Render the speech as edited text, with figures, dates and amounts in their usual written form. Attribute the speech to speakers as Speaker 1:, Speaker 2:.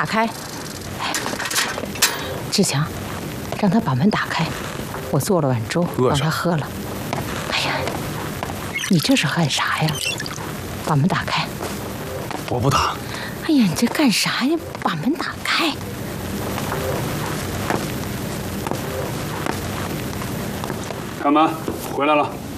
Speaker 1: 打开。志强，让他把门打开，我做了碗粥让他喝了。哎呀，你这是干啥呀？把门打开。
Speaker 2: 我不打。
Speaker 1: 哎呀，你这干啥呀？把门打开。
Speaker 2: 开门，回来了。